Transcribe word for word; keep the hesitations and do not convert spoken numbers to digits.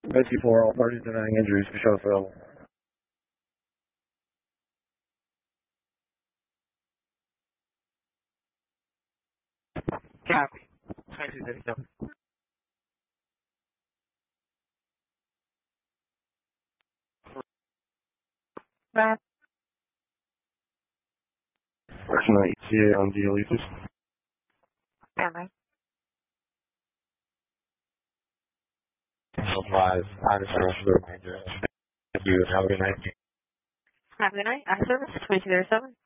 Rescue four, all parties denying injuries for show available. Copy. twenty-two thirty-seven. Bye. Person E T A on D L E, please. Bye. Supplies, I understand for the remainder. Thank you. Have a good night. Have a good night. Our service, twenty-two thirty-seven.